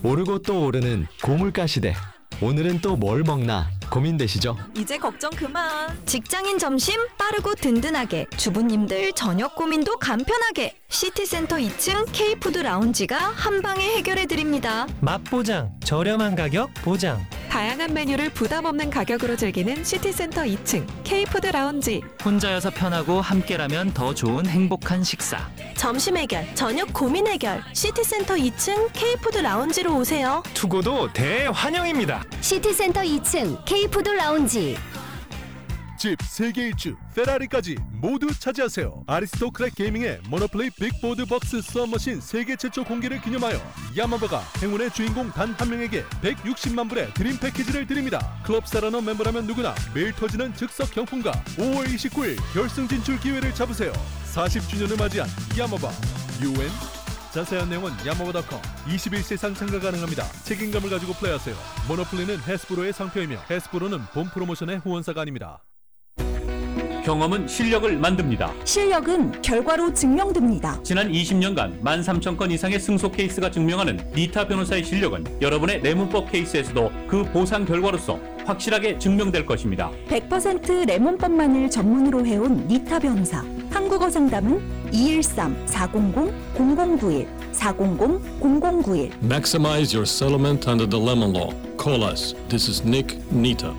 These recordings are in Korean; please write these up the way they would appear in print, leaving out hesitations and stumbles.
오르고 또 오르는 고물가 시대. 오늘은 또 뭘 먹나 고민되시죠? 이제 걱정 그만. 직장인 점심 빠르고 든든하게, 주부님들 저녁 고민도 간편하게. 시티센터 2층 K푸드 라운지가 한방에 해결해드립니다. 맛보장, 저렴한 가격 보장. 다양한 메뉴를 부담 없는 가격으로 즐기는 시티센터 2층 K푸드 라운지. 혼자여서 편하고 함께라면 더 좋은 행복한 식사. 점심 해결, 저녁 고민 해결. 시티센터 2층 K푸드 라운지로 오세요. 투고도 대환영입니다. 시티센터 2층 K푸드 라운지. 집 세계 일주 페라리까지 모두 차지하세요. 아리스토크랙 게이밍의 모노플레이 빅보드 벅스 수업머신 세계 최초 공개를 기념하여 야마바가 행운의 주인공 단 한 명에게 160만 불의 드림 패키지를 드립니다. 클럽 사라너 멤버라면 누구나 매일 터지는 즉석 경품과 5월 29일 결승 진출 기회를 잡으세요. 40주년을 맞이한 야마바 UN. 자세한 내용은 야마바.com. 21세상 참가 가능합니다. 책임감을 가지고 플레이하세요. 모노플레이는 해스브로의 상표이며 해스브로는 본 프로모션의 후원사가 아닙니다. 경험은 실력을 만듭니다. 실력은 결과로 증명됩니다. 지난 20년간 13,000건 이상의 승소 케이스가 증명하는 니타 변호사의 실력은 여러분의 내문법 케이스에서도 그 보상 결과로서 확실하게 증명될 것입니다. 100% 레몬법만을 전문으로 해온 니타 변호사. 한국어 상담은 213-400-0091, 400-0091. Maximize your settlement under the lemon law. Call us. This is Nick Nita.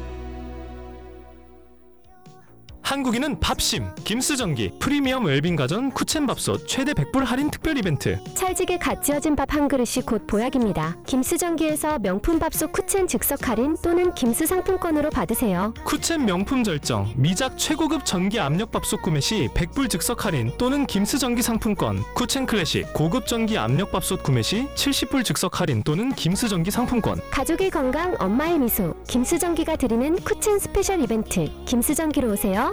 한국인은 밥심, 김스전기, 프리미엄 웰빙 가전 쿠첸밥솥 최대 100불 할인 특별 이벤트. 찰지게 갓 지어진 밥 한 그릇이 곧 보약입니다. 김스전기에서 명품 밥솥 쿠첸 즉석 할인 또는 김스 상품권으로 받으세요. 쿠첸 명품 절정, 미작 최고급 전기 압력밥솥 구매 시 100불 즉석 할인 또는 김스전기 상품권. 쿠첸 클래식 고급 전기 압력밥솥 구매 시 70불 즉석 할인 또는 김스전기 상품권. 가족의 건강, 엄마의 미소. 김스전기가 드리는 쿠첸 스페셜 이벤트. 김스전기로 오세요.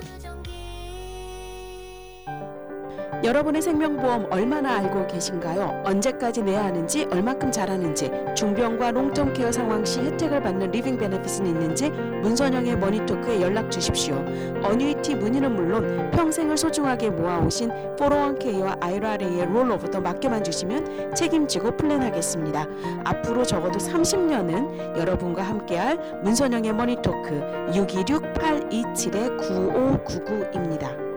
여러분의 생명보험 얼마나 알고 계신가요? 언제까지 내야 하는지, 얼마큼 잘하는지, 중병과 롱텀 케어 상황 시 혜택을 받는 리빙 베네핏은 있는지 문선영의 머니토크에 연락 주십시오. 어뉴이티 문의는 물론 평생을 소중하게 모아오신 401k와 IRA의 롤오버도 맡겨만 주시면 책임지고 플랜하겠습니다. 앞으로 적어도 30년은 여러분과 함께할 문선영의 머니토크 626-827-9599입니다.